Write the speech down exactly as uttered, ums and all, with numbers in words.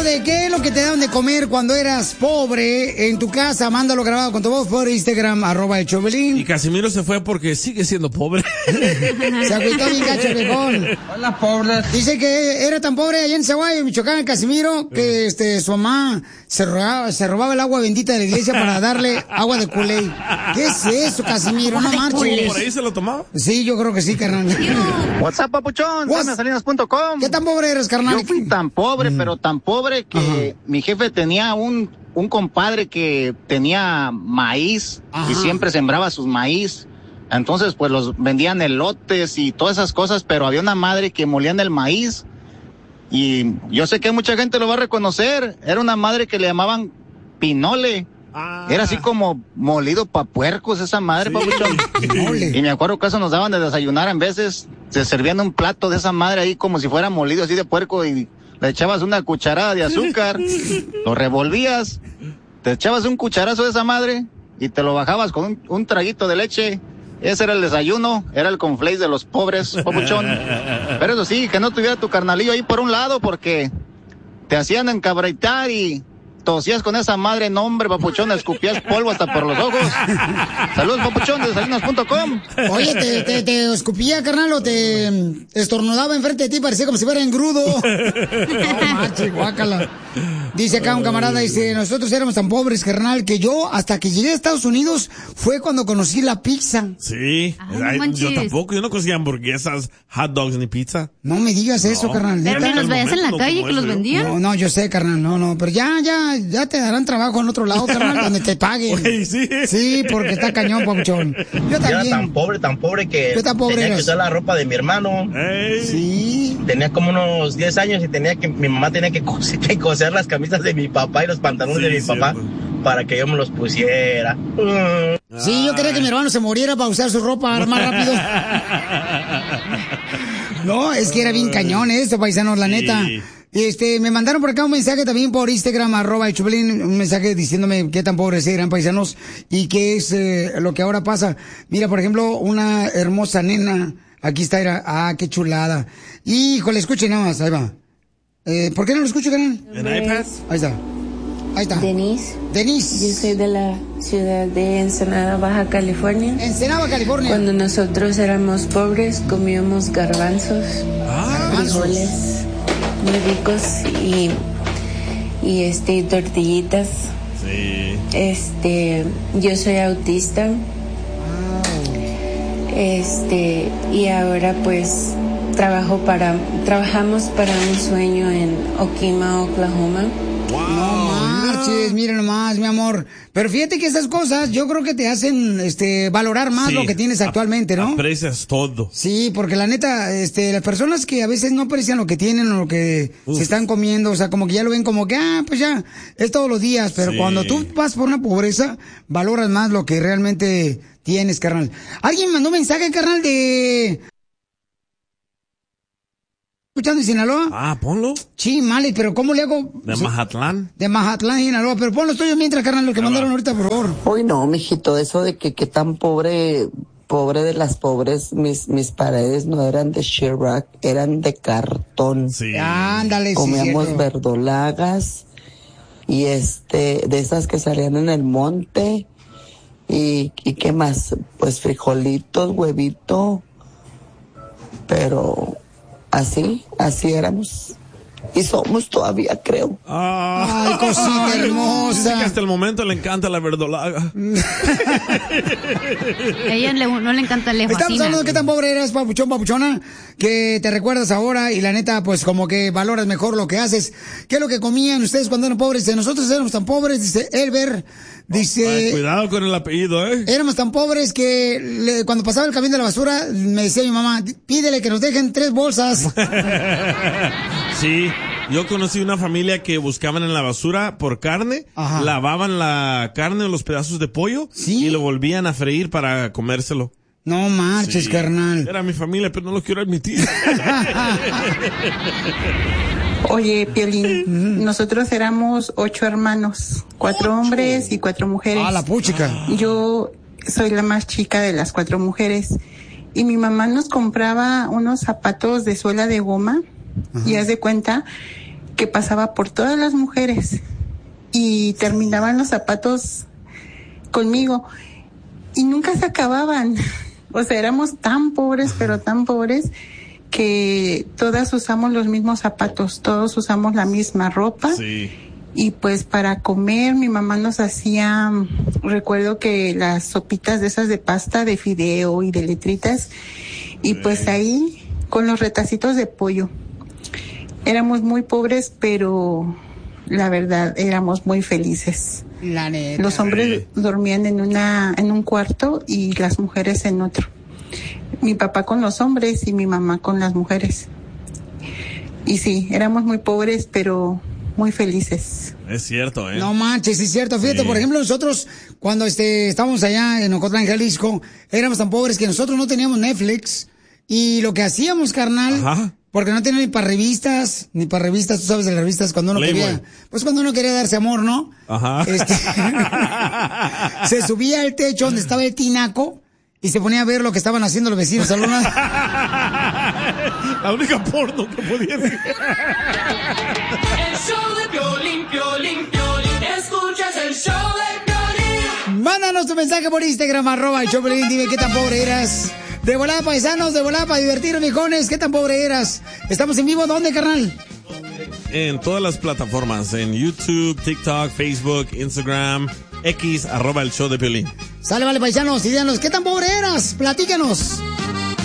hablando de qué es lo que te daban de comer cuando eras pobre en tu casa, mándalo grabado con tu voz por Instagram, arroba el Chovelín. Y Casimiro se fue porque sigue siendo pobre. Se agüitó bien gacho, viejón. Hola, pobre. Dice que era tan pobre allá en Zaguayo, Michoacán, Casimiro, que este su mamá se robaba, se robaba el agua bendita de la iglesia para darle agua de Kool-Aid. ¿Qué es eso, Casimiro? No marches. ¿Por ahí se lo tomaba? Sí, yo creo que sí, carnal. What's up, papuchón? Salinas punto com. ¿Qué tan pobre eres, carnal? Yo fui tan pobre, mm. pero tan pobre que Ajá. mi jefe tenía un, un compadre que tenía maíz. Ajá. Y siempre sembraba sus maíz. Entonces, pues los vendían elotes y todas esas cosas, pero había una madre que molía en el maíz. Y yo sé que mucha gente lo va a reconocer. Era una madre que le llamaban pinole. Ah. Era así como molido pa' puercos esa madre, sí. Papuchón. Y me acuerdo que eso nos daban de desayunar en veces. Se servían un plato de esa madre ahí como si fuera molido así de puerco y le echabas una cucharada de azúcar, lo revolvías, te echabas un cucharazo de esa madre y te lo bajabas con un, un traguito de leche. Ese era el desayuno, era el conflace de los pobres, papuchón. Pero eso sí, que no tuviera tu carnalillo ahí por un lado porque te hacían encabritar y tosías con esa madre, no hombre, papuchón, escupías polvo hasta por los ojos. Saludos, papuchón, de salinas punto com. Oye, te, te, te escupía, carnal, o te estornudaba enfrente de ti, parecía como si fuera engrudo. No, macho, guácala. Dice acá un camarada, dice, nosotros éramos tan pobres, carnal, que yo, hasta que llegué a Estados Unidos, fue cuando conocí la pizza. Sí, Ay, no yo tampoco, yo no conocía hamburguesas, hot dogs ni pizza. No me digas eso, no. carnal. Pero ni los veías en la calle que los vendían. No, no, yo sé, carnal, no, no, pero ya, ya, ya te darán trabajo en otro lado, carnal, donde te paguen. Oye, sí. Sí, porque está cañón, papuchón. Yo también. Yo era tan pobre, tan pobre que ¿Qué tan pobre tenía eras? que usar la ropa de mi hermano. Hey. Sí. Tenía como unos diez años y tenía que, mi mamá tenía que coser, que coser las camisas de mi papá y los pantalones Sí, de mi cierto. papá para que yo me los pusiera. Sí, yo quería que mi hermano se muriera para usar su ropa más rápido. No, es que era bien cañón esto, paisanos, la Sí. neta. Este, me mandaron por acá un mensaje también por Instagram, arroba el Chovelín, un mensaje diciéndome qué tan pobres eran, paisanos, y qué es eh, lo que ahora pasa. Mira, por ejemplo, una hermosa nena, aquí está, era, ah, qué chulada. Híjole, escuchen nada más, ahí va. Eh, ¿Por qué no lo escucho, canal? ¿En iPad? Ahí está. Ahí está. Denise. Denise. Yo soy de la ciudad de Ensenada, Baja California. Ensenada, California. Cuando nosotros éramos pobres, comíamos garbanzos, Ah, frijoles muy ricos y, y este, y tortillitas. sí. Este, yo soy autista. Este, y ahora pues trabajo para, trabajamos para un sueño en Okima, Oklahoma. No marches, mira nomás, mi amor. Pero fíjate que esas cosas yo creo que te hacen este valorar más Sí, lo que tienes actualmente, ¿no? Aprecias todo. Sí, porque la neta, este, las personas que a veces no aprecian lo que tienen o lo que Uf. se están comiendo, o sea, como que ya lo ven como que, ah, pues ya, es todos los días, pero Sí. cuando tú vas por una pobreza, valoras más lo que realmente tienes, carnal. Alguien me mandó un mensaje, carnal, de... ¿Escuchando en Sinaloa? Ah, ponlo. Sí, male, pero ¿cómo le hago? De Sí, Mazatlán. de Mazatlán, Sinaloa, pero ponlo tuyo mientras, carnal, lo que Ahí mandaron va. ahorita, por favor. Uy, no, mijito, eso de que qué tan pobre, pobre de las pobres, mis, mis paredes no eran de shellac, eran de cartón. Sí. Ándale, sí, Comíamos cierto. verdolagas y este, de esas que salían en el monte y, y qué más, pues frijolitos, huevito, pero así, así éramos. Y somos todavía, creo. Ah. Ay, cosita hermosa. Dice que hasta el momento le encanta la verdolaga. A ella le- no le encanta, le Estamos fascina. hablando de qué tan pobre eres, papuchón, papuchona, que te recuerdas ahora y la neta, pues como que valoras mejor lo que haces. ¿Qué es lo que comían ustedes cuando eran pobres? Dice, nosotros éramos tan pobres, dice Elber, dice... Ay, cuidado con el apellido, ¿eh? Éramos tan pobres que le- cuando pasaba el camión de la basura, me decía mi mamá, pídele que nos dejen tres bolsas. Sí, yo conocí una familia que buscaban en la basura por carne, Ajá. lavaban la carne o los pedazos de pollo Sí. y lo volvían a freír para comérselo. No marches, Sí. carnal. Era mi familia, pero no lo quiero admitir. Oye, Piolín, nosotros éramos ocho hermanos, cuatro hombres y cuatro mujeres. Ah, la puchica. Yo soy la más chica de las cuatro mujeres y mi mamá nos compraba unos zapatos de suela de goma y haz de cuenta que pasaba por todas las mujeres y terminaban los zapatos conmigo y nunca se acababan. O sea, éramos tan pobres, pero tan pobres, que todas usamos los mismos zapatos, todos usamos la misma ropa. Sí. Y pues para comer mi mamá nos hacía, recuerdo que las sopitas de esas de pasta, de fideo y de letritas, y pues ahí con los retacitos de pollo. Éramos muy pobres, pero la verdad éramos muy felices. La neta. Los hombres dormían en una, en un cuarto y las mujeres en otro. Mi papá con los hombres y mi mamá con las mujeres. Y sí, éramos muy pobres, pero muy felices. Es cierto, ¿eh? No manches, es cierto. Fíjate, Sí. por ejemplo, nosotros, cuando este, estábamos allá en Ocotlán, Jalisco, éramos tan pobres que nosotros no teníamos Netflix. Y lo que hacíamos, carnal, Ajá. porque no teníamos ni para revistas, ni para revistas, tú sabes de las revistas, cuando uno Playboy. quería, pues cuando uno quería darse amor, ¿no? Ajá. Este, se subía al techo donde estaba el tinaco y se ponía a ver lo que estaban haciendo los vecinos al lado. La única porno que podía ver. El show de Piolín, Piolín, Piolín. Escuchas el show de Piolín. Mándanos tu mensaje por Instagram, arroba el show de Piolín, dime qué tan pobre eras. De volada, paisanos, de volada para divertir, mijones, qué tan pobre eras. Estamos en vivo, ¿dónde, carnal? En todas las plataformas, en YouTube, TikTok, Facebook, Instagram, X, arroba el show de Piolín. Sale, vale, paisanos, y díganos, ¿qué tan pobre eras? Platícanos.